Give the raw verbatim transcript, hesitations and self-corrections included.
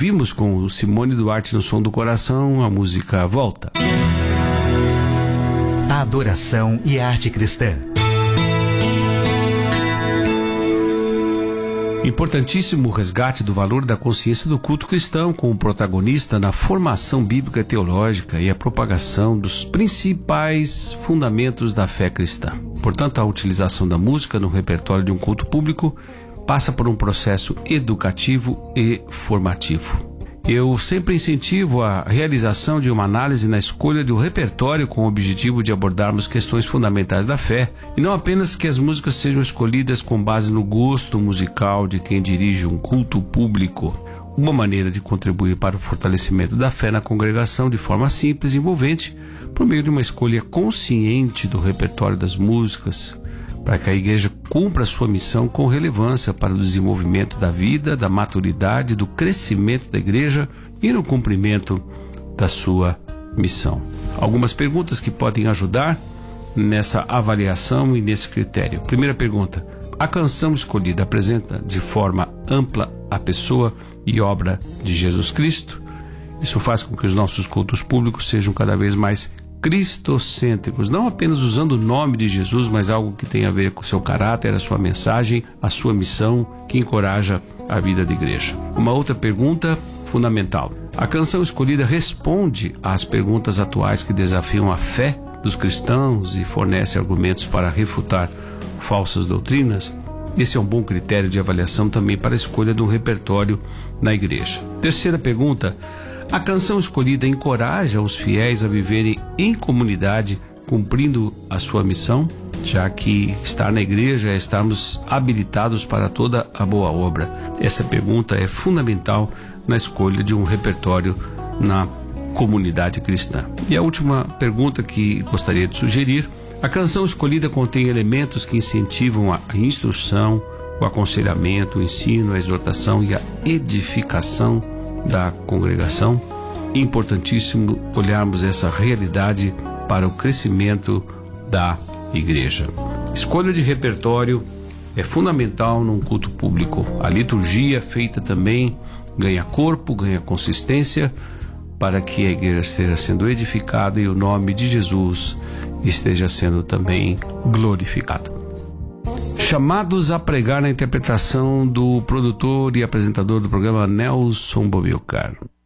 ouvimos com o Simone Duarte no Som do Coração, a música Volta. A adoração e a arte cristã. Importantíssimo o resgate do valor da consciência do culto cristão como protagonista na formação bíblica e teológica e a propagação dos principais fundamentos da fé cristã. Portanto, a utilização da música no repertório de um culto público passa por um processo educativo e formativo. Eu sempre incentivo a realização de uma análise na escolha de um repertório com o objetivo de abordarmos questões fundamentais da fé e não apenas que as músicas sejam escolhidas com base no gosto musical de quem dirige um culto público. Uma maneira de contribuir para o fortalecimento da fé na congregação de forma simples e envolvente por meio de uma escolha consciente do repertório das músicas, para que a igreja cumpra sua missão com relevância para o desenvolvimento da vida, da maturidade, do crescimento da igreja e no cumprimento da sua missão. Algumas perguntas que podem ajudar nessa avaliação e nesse critério. Primeira pergunta: a canção escolhida apresenta de forma ampla a pessoa e obra de Jesus Cristo? Isso faz com que os nossos cultos públicos sejam cada vez mais cristocêntricos, não apenas usando o nome de Jesus, mas algo que tem a ver com o seu caráter, a sua mensagem, a sua missão, que encoraja a vida da igreja. Uma outra pergunta fundamental: a canção escolhida responde às perguntas atuais que desafiam a fé dos cristãos e fornece argumentos para refutar falsas doutrinas? Esse é um bom critério de avaliação também para a escolha de um repertório na igreja. Terceira pergunta: a canção escolhida encoraja os fiéis a viverem em comunidade, cumprindo a sua missão, já que estar na igreja é estarmos habilitados para toda a boa obra. Essa pergunta é fundamental na escolha de um repertório na comunidade cristã. E a última pergunta que gostaria de sugerir: a canção escolhida contém elementos que incentivam a instrução, o aconselhamento, o ensino, a exortação e a edificação da congregação. Importantíssimo olharmos essa realidade para o crescimento da igreja. Escolha de repertório é fundamental num culto público. A liturgia feita também ganha corpo, ganha consistência, para que a igreja esteja sendo edificada e o nome de Jesus esteja sendo também glorificado. Chamados a pregar na interpretação do produtor e apresentador do programa Nelson Bobilcar.